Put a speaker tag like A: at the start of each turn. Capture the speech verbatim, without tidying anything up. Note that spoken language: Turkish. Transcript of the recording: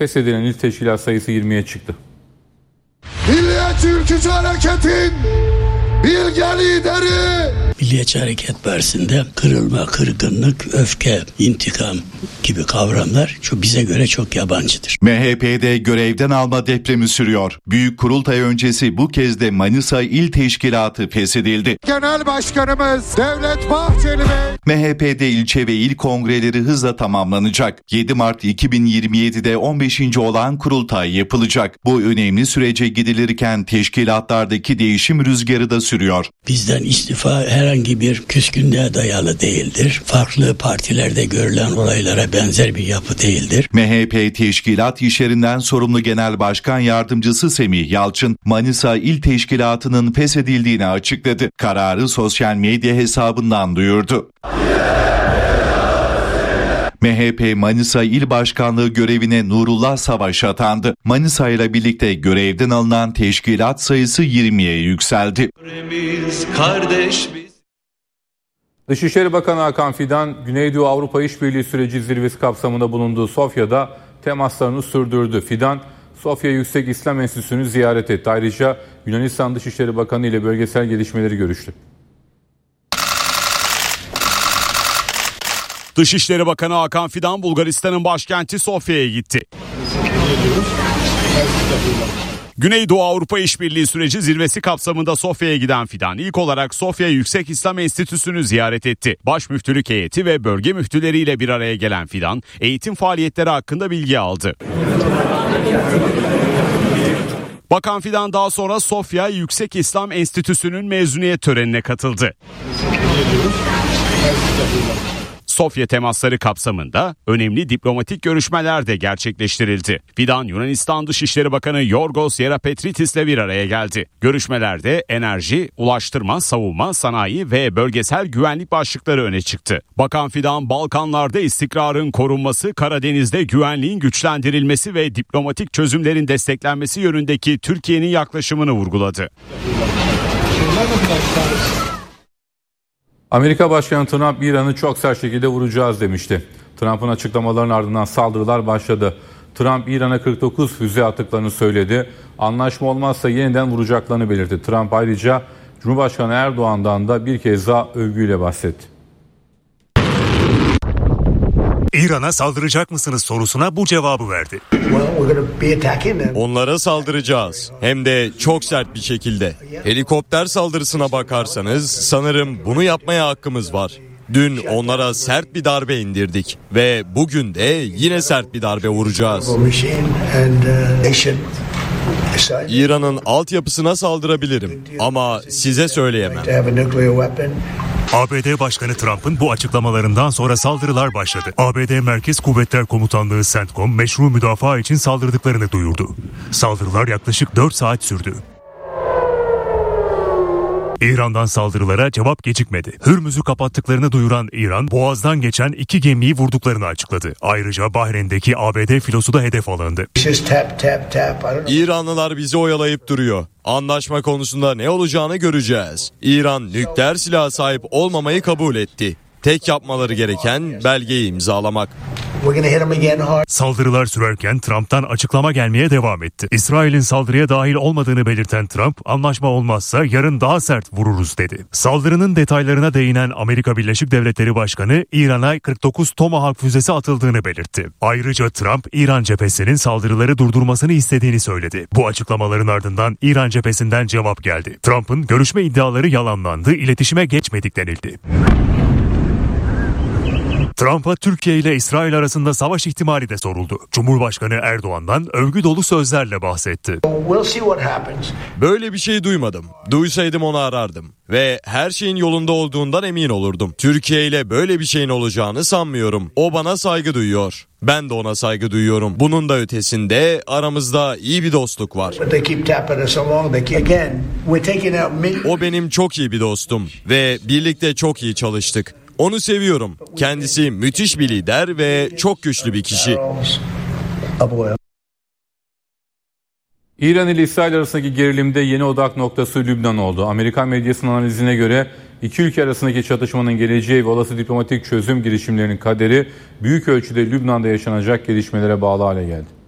A: Feshedilen il teşkilat sayısı yirmiye çıktı.
B: Milliyetçi Ülkücü Hareket'in bilge lideri
C: Milliyetçi Hareket Partisi'nde kırılma, kırgınlık, öfke, intikam gibi kavramlar şu bize göre çok yabancıdır.
D: M H P'de görevden alma depremi sürüyor. Büyük kurultay öncesi bu kez de Manisa İl Teşkilatı feshedildi.
B: Genel Başkanımız Devlet Bahçeli Bey.
D: M H P'de ilçe ve il kongreleri hızla tamamlanacak. yedi Mart iki bin yirmi yedi'de on beşinci olan kurultay yapılacak. Bu önemli sürece gidilirken teşkilatlardaki değişim rüzgarı da sürüyor.
C: Bizden istifa herhangi bir küskünlüğe dayalı değildir. Farklı partilerde görülen olaylara benzer bir yapı değildir.
D: M H P Teşkilat İşlerinden sorumlu Genel Başkan Yardımcısı Semih Yalçın, Manisa İl Teşkilatı'nın feshedildiğini açıkladı. Kararı sosyal medya hesabından duyurdu. M H P Manisa İl Başkanlığı görevine Nurullah Savaş atandı. Manisa ile birlikte görevden alınan teşkilat sayısı yirmiye yükseldi.
A: Dışişleri Bakanı Hakan Fidan, Güneydoğu Avrupa İşbirliği süreci zirvesi kapsamında bulunduğu Sofya'da temaslarını sürdürdü. Fidan, Sofya Yüksek İslam Enstitüsü'nü ziyaret etti. Ayrıca Yunanistan Dışişleri Bakanı ile bölgesel gelişmeleri görüştü.
E: Dışişleri Bakanı Hakan Fidan, Bulgaristan'ın başkenti Sofya'ya gitti. Güneydoğu Avrupa İşbirliği süreci zirvesi kapsamında Sofya'ya giden Fidan, ilk olarak Sofya Yüksek İslam Enstitüsü'nü ziyaret etti. Baş müftülük heyeti ve bölge müftüleriyle bir araya gelen Fidan, eğitim faaliyetleri hakkında bilgi aldı. Bakan Fidan daha sonra Sofya Yüksek İslam Enstitüsü'nün mezuniyet törenine katıldı. Sofya temasları kapsamında önemli diplomatik görüşmeler de gerçekleştirildi. Fidan, Yunanistan Dışişleri Bakanı Yorgos Yerapetritis'le bir araya geldi. Görüşmelerde enerji, ulaştırma, savunma, sanayi ve bölgesel güvenlik başlıkları öne çıktı. Bakan Fidan, Balkanlarda istikrarın korunması, Karadeniz'de güvenliğin güçlendirilmesi ve diplomatik çözümlerin desteklenmesi yönündeki Türkiye'nin yaklaşımını vurguladı.
A: Amerika Başkanı Trump, İran'ı çok sert şekilde vuracağız demişti. Trump'ın açıklamalarının ardından saldırılar başladı. Trump, İran'a kırk dokuz füze attıklarını söyledi. Anlaşma olmazsa yeniden vuracaklarını belirtti. Trump ayrıca Cumhurbaşkanı Erdoğan'dan da bir kez daha övgüyle bahsetti.
F: İran'a saldıracak mısınız sorusuna bu cevabı verdi.
G: Onlara saldıracağız. Hem de çok sert bir şekilde. Helikopter saldırısına bakarsanız sanırım bunu yapmaya hakkımız var. Dün onlara sert bir darbe indirdik ve bugün de yine sert bir darbe vuracağız. İran'ın altyapısına saldırabilirim ama size söyleyemem.
F: A B D Başkanı Trump'ın bu açıklamalarından sonra saldırılar başladı. A B D Merkez Kuvvetler Komutanlığı CENTCOM meşru müdafaa için saldırdıklarını duyurdu. Saldırılar yaklaşık dört saat sürdü. İran'dan saldırılara cevap gecikmedi. Hürmüz'ü kapattıklarını duyuran İran, Boğaz'dan geçen iki gemiyi vurduklarını açıkladı. Ayrıca Bahreyn'deki A B D filosu da hedef alındı.
G: İranlılar bizi oyalayıp duruyor. Anlaşma konusunda ne olacağını göreceğiz. İran nükleer silaha sahip olmamayı kabul etti. Tek yapmaları gereken belgeyi imzalamak.
F: Saldırılar sürerken Trump'tan açıklama gelmeye devam etti. İsrail'in saldırıya dahil olmadığını belirten Trump, anlaşma olmazsa yarın daha sert vururuz dedi. Saldırının detaylarına değinen Amerika Birleşik Devletleri Başkanı, İran'a kırk dokuz Tomahawk füzesi atıldığını belirtti. Ayrıca Trump, İran cephesinin saldırıları durdurmasını istediğini söyledi. Bu açıklamaların ardından İran cephesinden cevap geldi. Trump'ın görüşme iddiaları yalanlandı, iletişime geçmedik denildi. Trump'a Türkiye ile İsrail arasında savaş ihtimali de soruldu. Cumhurbaşkanı Erdoğan'dan övgü dolu sözlerle bahsetti.
G: Böyle bir şey duymadım. Duysaydım onu arardım. Ve her şeyin yolunda olduğundan emin olurdum. Türkiye ile böyle bir şeyin olacağını sanmıyorum. O bana saygı duyuyor. Ben de ona saygı duyuyorum. Bunun da ötesinde aramızda iyi bir dostluk var. O benim çok iyi bir dostum ve birlikte çok iyi çalıştık. Onu seviyorum. Kendisi müthiş bir lider ve çok güçlü bir kişi.
A: İran ile İsrail arasındaki gerilimde yeni odak noktası Lübnan oldu. Amerikan medyasının analizine göre iki ülke arasındaki çatışmanın geleceği ve olası diplomatik çözüm girişimlerinin kaderi büyük ölçüde Lübnan'da yaşanacak gelişmelere bağlı hale geldi.